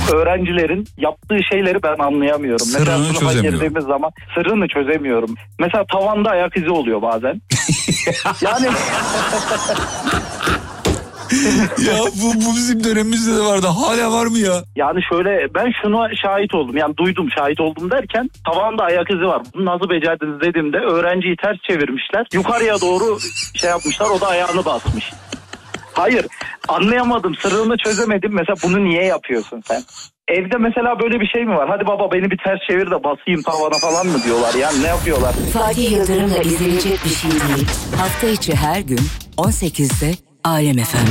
öğrencilerin yaptığı şeyleri ben anlayamıyorum. Sırrını mesela sınıfa çözemiyorum. girdiğimiz zaman sırrını çözemiyorum. Mesela tavanda ayak izi oluyor bazen. Yani Ya bu bizim dönemimizde de vardı. Hala var mı ya? yani şöyle, ben şuna şahit oldum. Yani duydum, şahit oldum derken tavanda ayak izi var. Bunu nasıl becerdiniz dediğimde öğrenciyi ters çevirmişler. Yukarıya doğru şey yapmışlar, o da ayağını basmış. Hayır, anlayamadım, sırrını çözemedim. Mesela bunu niye yapıyorsun sen? Evde mesela böyle bir şey mi var? Hadi baba beni bir ters çevir de basayım tavana falan mı diyorlar? Yani ne yapıyorlar? Fatih Yıldırım'la izlenecek bir şey değil. Hafta içi her gün 18'de Alem FM.